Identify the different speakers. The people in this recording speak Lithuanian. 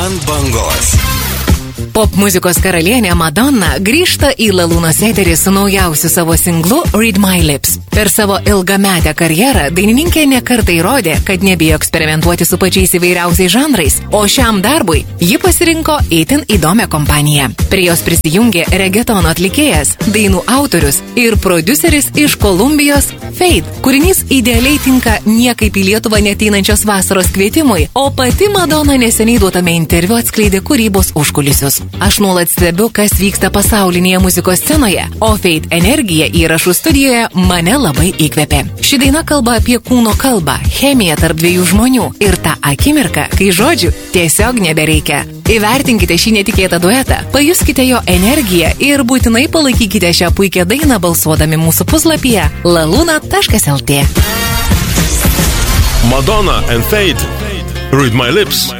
Speaker 1: Ant bangos.
Speaker 2: Pop muzikos karalienė Madonna grįžta į Lalūnos eterį su naujausiu savo singlu Read My Lips. Per savo ilgametę karjerą dainininkė nekartą įrodė, kad nebijo eksperimentuoti su pačiais įvairiausiais žanrais, o šiam darbui ji pasirinko itin įdomią kompaniją. Prie jos prisijungė reggaetono atlikėjas, dainų autorius ir prodiuseris iš Kolumbijos Fate. Kūrinys idealiai tinka niekaip į Lietuvą neteinančios vasaros kvietimui, o pati Madonna neseniai duotame interviu atskleidė kūrybos užkulisius. Aš nuolat stebiu, kas vyksta pasaulinėje muzikos scenoje, o Fate energija įrašų studijoje mane labai įkvėpė. Ši daina kalba apie kūno kalbą, chemiją tarp dviejų žmonių ir tą akimirką, kai žodžių tiesiog nebereikia. Įvertinkite šį netikėtą duetą, pajuskite jo energiją ir būtinai palaikykite šią puikią dainą balsuodami mūsų puslapyje laluna.lt.
Speaker 3: Madonna and Fate. Read My Lips.